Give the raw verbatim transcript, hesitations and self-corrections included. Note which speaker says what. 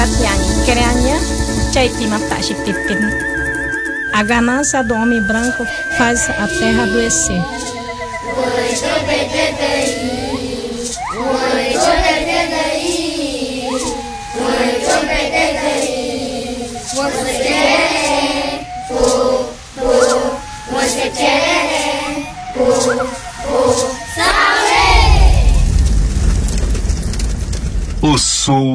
Speaker 1: Tiang Creanha, Chaitima Tachipitin. A ganância do homem branco faz a terra adoecer.
Speaker 2: O sul